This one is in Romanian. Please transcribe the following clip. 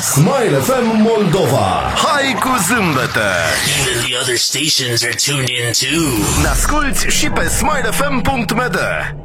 Smile FM Moldova. Hai cu zâmbete! Even the other stations are tuned in too. Ne asculti și pe smilefm.md.